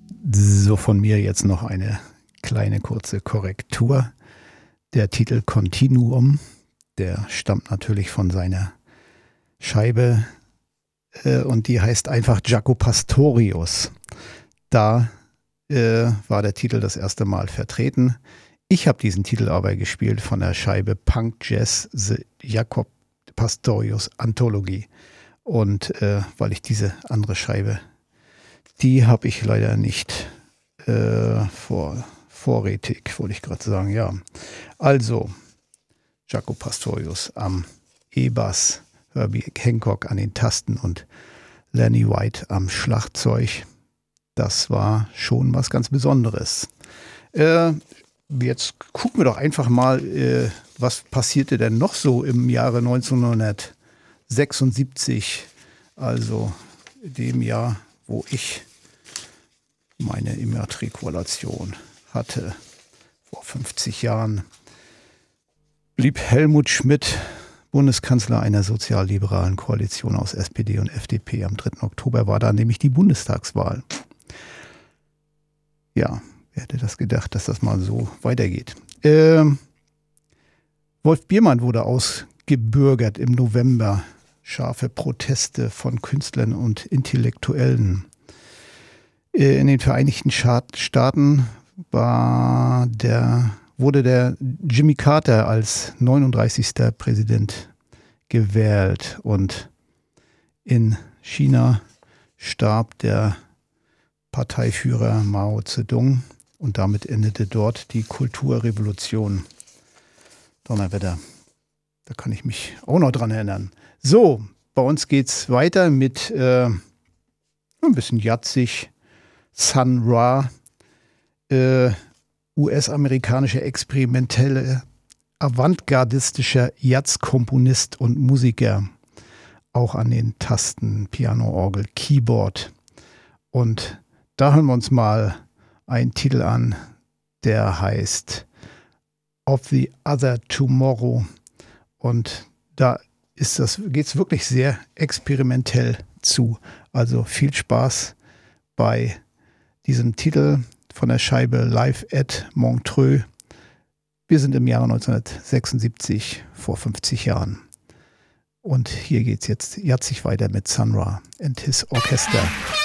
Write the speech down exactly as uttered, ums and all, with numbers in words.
So, von mir jetzt noch eine kleine kurze Korrektur. Der Titel Continuum, der stammt natürlich von seiner Scheibe äh, und die heißt einfach Jaco Pastorius. Da äh, war der Titel das erste Mal vertreten. Ich habe diesen Titel aber gespielt von der Scheibe Punk Jazz The Jaco Pastorius Anthology. Und äh, weil ich diese andere Scheibe, die habe ich leider nicht äh, vor, vorrätig, wollte ich gerade sagen, ja. Also, Jaco Pastorius am E-Bass, Herbie Hancock an den Tasten und Lenny White am Schlagzeug. Das war schon was ganz Besonderes. Äh, jetzt gucken wir doch einfach mal, äh, was passierte denn noch so im Jahre neunzehnhundertsechsundsiebzig, also dem Jahr, wo ich meine Immatrikulation hatte, vor fünfzig Jahren. Blieb Helmut Schmidt Bundeskanzler einer sozialliberalen Koalition aus S P D und F D P. Am dritten Oktober war da nämlich die Bundestagswahl. Ja, wer hätte das gedacht, dass das mal so weitergeht. Ähm, Wolf Biermann wurde ausgebürgert im November. Scharfe Proteste von Künstlern und Intellektuellen. Äh, in den Vereinigten Staaten war der, wurde der Jimmy Carter als neununddreißigster Präsident gewählt. Und in China starb der Parteiführer Mao Zedong und damit endete dort die Kulturrevolution. Donnerwetter, da kann ich mich auch noch dran erinnern. So, bei uns geht's weiter mit äh, ein bisschen jatzig. Sun Ra, äh, U S-amerikanischer experimentelle, avantgardistischer Jazz-Komponist und Musiker. Auch an den Tasten, Piano, Orgel, Keyboard. Und da hören wir uns mal einen Titel an, der heißt Of the Other Tomorrow. Und da ist das, geht es wirklich sehr experimentell zu. Also viel Spaß bei diesem Titel von der Scheibe Live at Montreux. Wir sind im Jahre neunzehnhundertsechsundsiebzig, vor fünfzig Jahren. Und hier geht es jetzt jatzig weiter mit Sun Ra and his Orchester.